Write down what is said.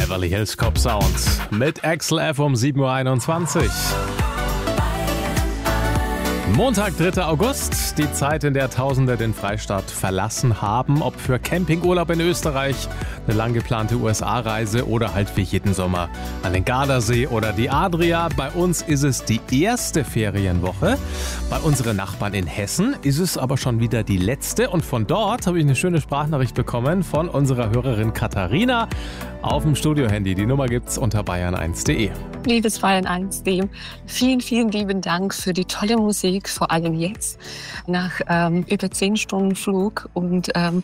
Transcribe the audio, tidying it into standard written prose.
Beverly Hills Cop Sound mit Axel F. um 7.21 Uhr. Montag, 3. August, die Zeit, in der Tausende den Freistaat verlassen haben, ob für Campingurlaub in Österreich, eine lang geplante USA-Reise oder halt wie jeden Sommer an den Gardasee oder die Adria. Bei uns ist es die erste Ferienwoche. Bei unseren Nachbarn in Hessen ist es aber schon wieder die letzte. Und von dort habe ich eine schöne Sprachnachricht bekommen von unserer Hörerin Katharina auf dem Studiohandy. Die Nummer gibt's unter bayern1.de. Liebes Bayern1.de, vielen, vielen lieben Dank für die tolle Musik, vor allem jetzt, nach über 10 Stunden Flug und